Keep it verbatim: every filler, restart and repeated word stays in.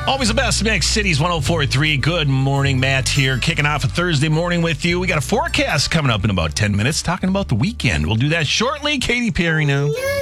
Always the best mix, Cities one oh four point three. Good morning, Matt here, kicking off a Thursday morning with you. We got a forecast coming up in about ten minutes, talking about the weekend. We'll do that shortly. Katy Perry now.